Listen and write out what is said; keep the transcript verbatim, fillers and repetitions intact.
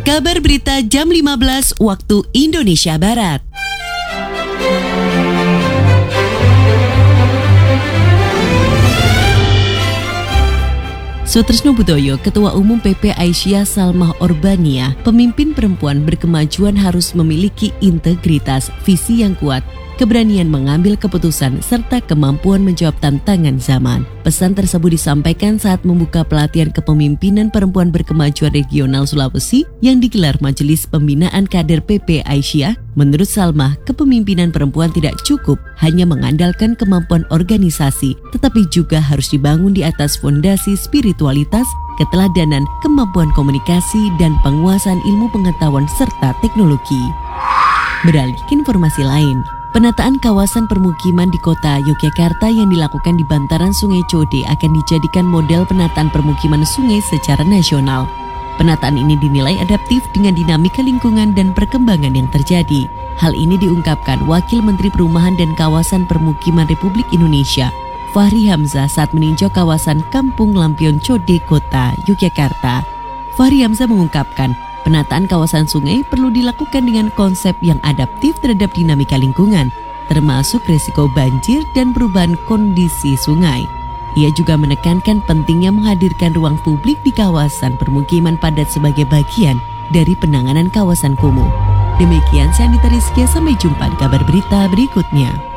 Kabar berita jam lima belas waktu Indonesia Barat. Sutrisno Budoyo, Ketua Umum P P Aisyah Salmah Orbania, pemimpin perempuan berkemajuan harus memiliki integritas, visi yang kuat, keberanian mengambil keputusan, serta kemampuan menjawab tantangan zaman. Pesan tersebut disampaikan saat membuka pelatihan kepemimpinan perempuan berkemajuan regional Sulawesi yang digelar Majelis Pembinaan Kader P P Aisyah. Menurut Salmah, kepemimpinan perempuan tidak cukup hanya mengandalkan kemampuan organisasi, tetapi juga harus dibangun di atas fondasi spiritualitas, keteladanan, kemampuan komunikasi, dan penguasaan ilmu pengetahuan serta teknologi. Beralih ke informasi lain. Penataan kawasan permukiman di kota Yogyakarta yang dilakukan di bantaran Sungai Code akan dijadikan model penataan permukiman sungai secara nasional. Penataan ini dinilai adaptif dengan dinamika lingkungan dan perkembangan yang terjadi. Hal ini diungkapkan Wakil Menteri Perumahan dan Kawasan Permukiman Republik Indonesia, Fahri Hamzah, saat meninjau kawasan Kampung Lampion Code, Kota Yogyakarta. Fahri Hamzah mengungkapkan, penataan kawasan sungai perlu dilakukan dengan konsep yang adaptif terhadap dinamika lingkungan, termasuk risiko banjir dan perubahan kondisi sungai. Ia juga menekankan pentingnya menghadirkan ruang publik di kawasan permukiman padat sebagai bagian dari penanganan kawasan kumuh. Demikian saya Anita Rizkia, sampai jumpa di kabar berita berikutnya.